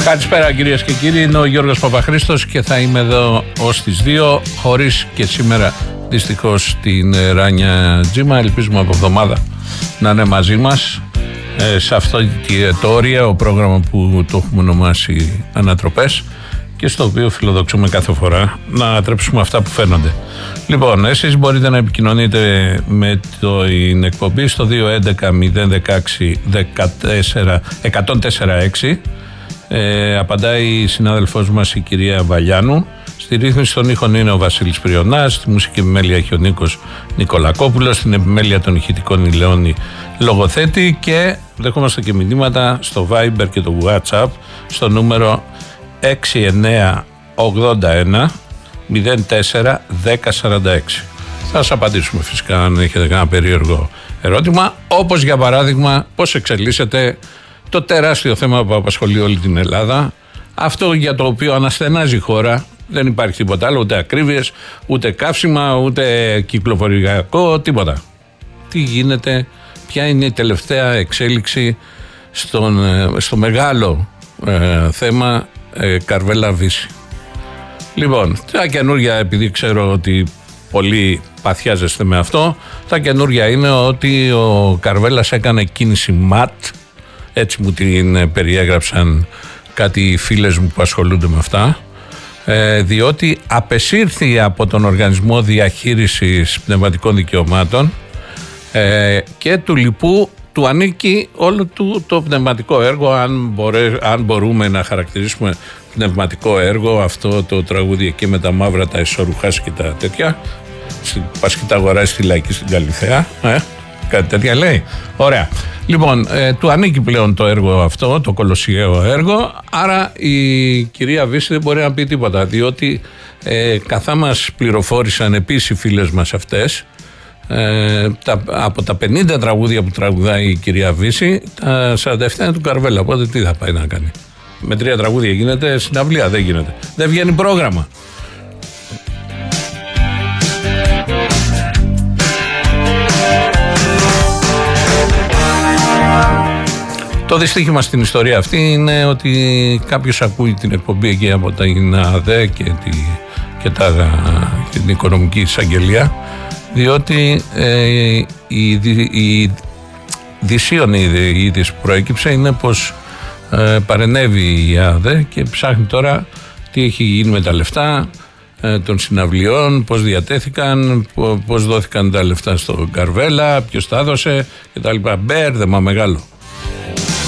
Καλησπέρα κυρίες και κύριοι, είναι ο Γιώργος Παπαχρήστος και θα είμαι εδώ ως τις 2, χωρίς και σήμερα δυστυχώς την Ράνια Τζίμα. Ελπίζουμε από εβδομάδα να είναι μαζί μας σε αυτό το ωραίο πρόγραμμα που το έχουμε ονομάσει Ανατροπές και στο οποίο φιλοδοξούμε κάθε φορά να τρέψουμε αυτά που φαίνονται. Λοιπόν, εσείς μπορείτε να επικοινωνείτε με την εκπομπή στο 211-016-104-6. Απαντάει η συνάδελφός μας η κυρία Βαλιάνου. Στη ρύθμιση των ήχων είναι ο Βασίλης Πριονάς. Στη μουσική επιμέλεια έχει ο Νίκος Νικολακόπουλος. Στην επιμέλεια των ηχητικών η Λεόνη Λογοθέτη. Και δεχόμαστε και μηνύματα στο Viber και το WhatsApp στο νούμερο 6981 04 1046. Θα σας απαντήσουμε φυσικά αν έχετε κανένα περίεργο ερώτημα, όπως για παράδειγμα πώς εξελίσσεται το τεράστιο θέμα που απασχολεί όλη την Ελλάδα, αυτό για το οποίο αναστενάζει η χώρα. Δεν υπάρχει τίποτα άλλο, ούτε ακρίβειες, ούτε καύσιμα, ούτε κυκλοφοριακό, τίποτα. Τι γίνεται, ποια είναι η τελευταία εξέλιξη στο μεγάλο θέμα Καρβέλα Βύση. Λοιπόν, τα καινούργια, επειδή ξέρω ότι πολλοί παθιάζεστε με αυτό, τα καινούργια είναι ότι ο Καρβέλας έκανε κίνηση ΜΑΤ, έτσι μου την περιέγραψαν κάτι φίλες μου που ασχολούνται με αυτά, διότι απεσύρθη από τον Οργανισμό Διαχείρισης Πνευματικών Δικαιωμάτων και του λοιπού του ανήκει όλο του το πνευματικό έργο, αν μπορούμε να χαρακτηρίσουμε πνευματικό έργο αυτό το τραγούδι εκεί με τα μαύρα, τα εσωρουχάς και τα τέτοια, πας και τα αγοράζει στη Λαϊκή στην Καλυθέα, κάτι τέτοια λέει. Ωραία. Λοιπόν, του ανήκει πλέον το έργο αυτό, το κολοσιαίο έργο, άρα η κυρία Βύση δεν μπορεί να πει τίποτα, διότι καθά μας πληροφόρησαν επίσης οι φίλες μας αυτές, από τα 50 τραγούδια που τραγουδάει η κυρία Βύση, τα 47 είναι του Καρβέλα, οπότε τι θα πάει να κάνει? Με 3 τραγούδια γίνεται συναυλία? Δεν γίνεται, δεν βγαίνει πρόγραμμα. Το δυστύχημα στην ιστορία αυτή είναι ότι κάποιος ακούει την εκπομπή εκεί από την ΑΔΕ και την Οικονομική Εισαγγελία, διότι η δυσίωνη είδηση που προέκυψε είναι πως παρενέβη η ΑΔΕ και ψάχνει τώρα τι έχει γίνει με τα λεφτά των συναυλιών, πώς διατέθηκαν, πώς δόθηκαν τα λεφτά στον Καρβέλα, ποιος τα έδωσε κτλ. Μπέρδεμα μεγάλο.